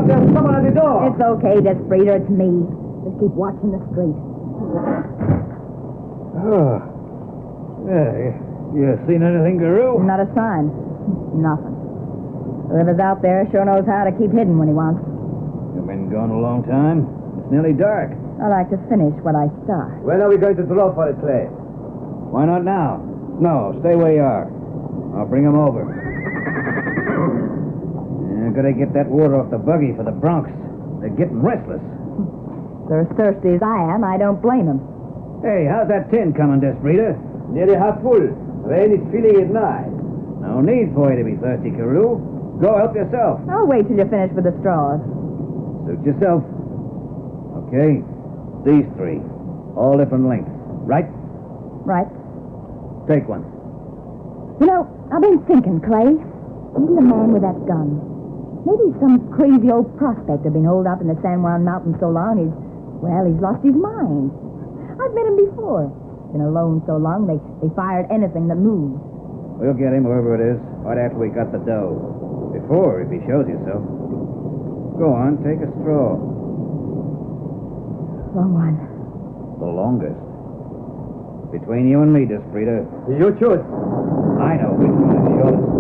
there's someone at the door. It's okay, Desprito. It's me. Just keep watching the street. Oh. Yeah, you seen anything, Guru? Not a sign. Nothing. Whoever's out there sure knows how to keep hidden when he wants. You've been gone a long time. It's nearly dark. I like to finish what I start. When are we going to draw for it, Clay? Why not now? No, stay where you are. I'll bring him over. Yeah, gotta get that water off the buggy for the broncs. They're getting restless. They're as thirsty as I am. I don't blame them. Hey, how's that tin coming, Desprito? Nearly half full. Rain is filling it nigh. No need for you to be thirsty, Carew. Go help yourself. I'll wait till you finish with the straws. Suit yourself. Okay, these three. All different lengths. Right? Right. Take one. You know, I've been thinking, Clay. Maybe the man with that gun. Maybe some crazy old prospector been holed up in the San Juan Mountains so long he's lost his mind. I've met him before. Been alone so long they fired anything that moves. We'll get him wherever it is, right after we got the dough. Before, if he shows himself. Go on, take a straw. Wrong one. The longest. Between you and me, Desprito. You choose. I know which one is shortest.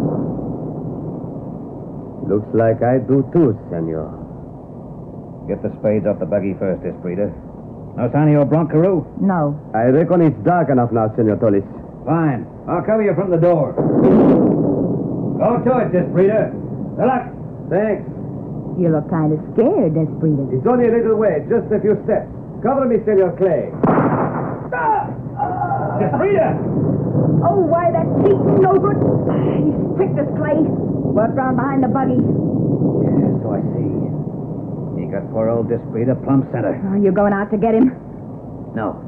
Looks like I do too, senor. Get the spades off the buggy first, Desprito. No sign of your bronc, Carew? No. I reckon it's dark enough now, Senor Tolis. Fine. I'll cover you from the door. Go to it, Desprito. Good luck. Thanks. You look kind of scared, Desprito. It's only a little way, just a few steps. Cover me, Senor Clay. Desprito! Oh, why, that cheating no good. He's tricked us, Clay. Worked round behind the buggy. Yeah, so I see. He got poor old Desprito plumb center. Are you going out to get him? No.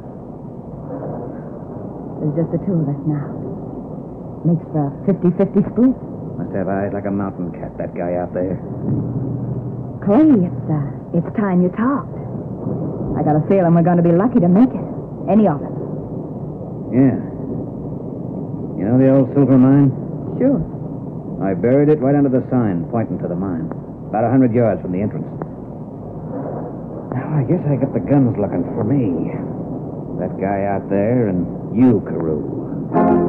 There's just the two of us now. Makes for a 50-50 split. Must have eyes like a mountain cat, that guy out there. Clay, it's time you talked. I got a feeling we're going to be lucky to make it. Any of us. Yeah. You know the old silver mine? Sure. I buried it right under the sign pointing to the mine. About 100 yards from the entrance. Now, I guess I got the guns looking for me. That guy out there and you, Carew.